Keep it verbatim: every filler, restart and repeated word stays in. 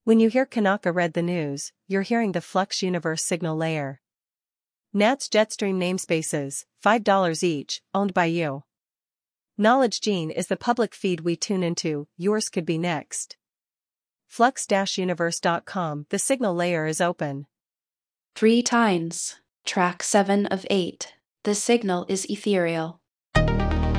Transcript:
When you hear Kanaka read the news, you're hearing the Flux Universe signal layer. Nats Jetstream namespaces, five dollars each, owned by you. Knowledge Gene is the public feed we tune into, yours could be next. Flux Universe dot com, the signal layer is open. Three times. Track seven of eight. The signal is ethereal.